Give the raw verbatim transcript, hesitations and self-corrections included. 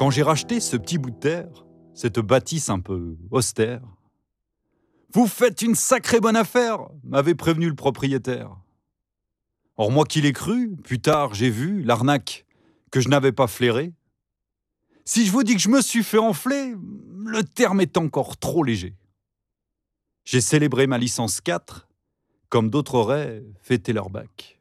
Quand j'ai racheté ce petit bout de terre, cette bâtisse un peu austère, « Vous faites une sacrée bonne affaire !» m'avait prévenu le propriétaire. Or moi qui l'ai cru, plus tard j'ai vu l'arnaque que je n'avais pas flairée. Si je vous dis que je me suis fait enfler, le terme est encore trop léger. J'ai célébré ma licence quatre, comme d'autres auraient fêté leur bac.